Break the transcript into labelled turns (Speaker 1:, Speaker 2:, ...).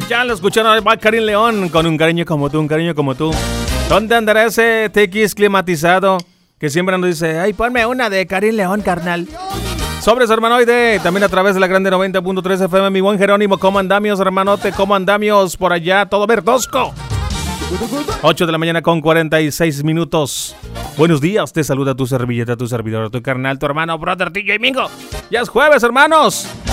Speaker 1: Ya lo escucharon, va Karim León con un cariño como tú, un cariño como tú. ¿Dónde andará ese TX climatizado que siempre nos dice, ay, ponme una de Karim León, carnal? Sobres, hermanoide, también a través de la grande 90.3 FM, mi buen Jerónimo, ¿cómo andamios, hermanote? ¿Cómo andamios por allá? Todo verdosco. 8 de la mañana con 46 minutos. Buenos días, te saluda tu servilleta, tu servidor, tu carnal, tu hermano, brother, TJ Mingo. Ya es jueves, hermanos.